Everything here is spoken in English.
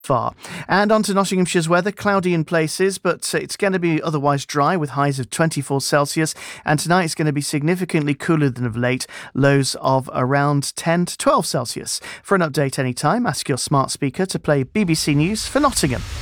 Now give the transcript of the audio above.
far. And on to Nottinghamshire's weather, cloudy in places, but it's going to be otherwise dry with highs of 24 Celsius. And tonight it's going to be significantly cooler than of late, lows of around 10 to 12 Celsius. For an update anytime, ask your smart speaker to play BBC News for Nottingham.